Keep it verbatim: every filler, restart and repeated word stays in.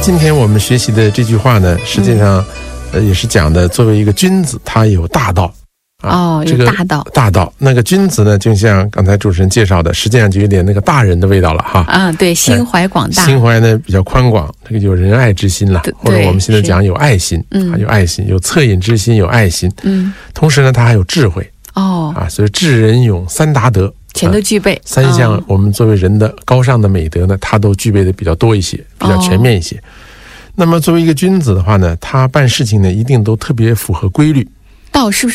今天我们学习的这句话呢，实际上、嗯、呃也是讲的，作为一个君子，他有大道。 哦，有大道， 这个、大道。那个君子呢，就像刚才主持人介绍的，实际上就有点那个大人的味道了哈。 啊，对，心怀广大， 哎、心怀呢比较宽广，这个有仁爱之心了，或者我们现在讲有爱心，嗯，有爱心，有恻隐之心，有爱心，嗯，同时呢，他还有智慧，哦，啊，所以智仁勇三达德全都具备，啊、 三项我们作为人的高尚的美德呢，他都具备的比较多一些，比较全面一些。哦、那么作为一个君子的话呢，他办事情呢一定都特别符合规律。 道是不是